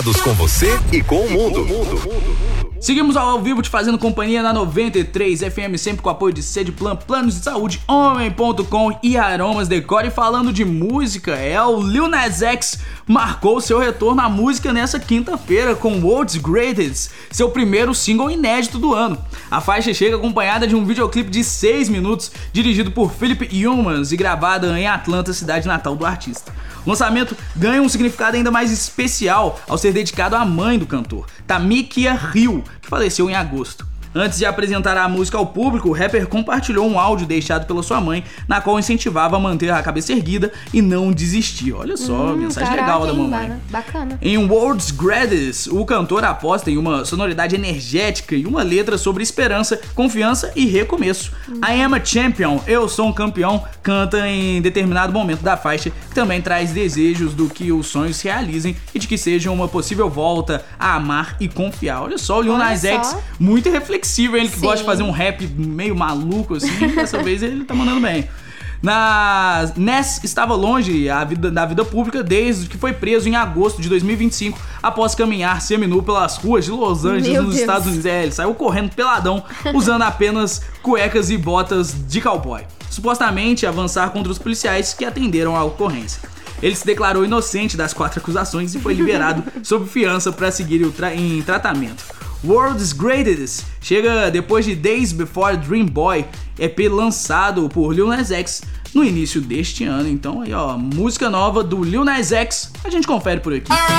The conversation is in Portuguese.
Com você e com o mundo. Seguimos ao vivo te fazendo companhia na 93 FM, sempre com apoio de Cedplan, Planos de Saúde, Homem.com e Aromas Decor. E falando de música, o Lil Nas X marcou seu retorno à música nessa quinta-feira com World's Greatest, seu primeiro single inédito do ano. A faixa chega acompanhada de um videoclipe de 6 minutos, dirigido por Philip Humans e gravada em Atlanta, cidade natal do artista. O lançamento ganha um significado ainda mais especial ao ser dedicado à mãe do cantor, Tamika Hill, que faleceu em agosto. Antes de apresentar a música ao público, o rapper compartilhou um áudio deixado pela sua mãe, na qual incentivava a manter a cabeça erguida e não desistir. Olha só, mensagem legal da mamãe. Bacana. Em World's Greatest, o cantor aposta em uma sonoridade energética e uma letra sobre esperança, confiança e recomeço. I am a champion, eu sou um campeão, canta em determinado momento da faixa, que também traz desejos do que os sonhos se realizem e de que seja uma possível volta a amar e confiar. Olha só, o Lil Nas X, muito reflexivo, ele que gosta de fazer um rap meio maluco assim, dessa vez ele tá mandando bem. Ness estava longe da vida pública desde que foi preso em agosto de 2025 após caminhar seminu pelas ruas de Los Angeles, nos Estados Unidos. Ele saiu correndo peladão, usando apenas cuecas e botas de cowboy, supostamente avançar contra os policiais que atenderam à ocorrência. Ele se declarou inocente das 4 acusações e foi liberado sob fiança para seguir em tratamento. World's Greatest chega depois de Days Before Dream Boy, EP lançado por Lil Nas X no início deste ano. Então aí ó, música nova do Lil Nas X, a gente confere por aqui.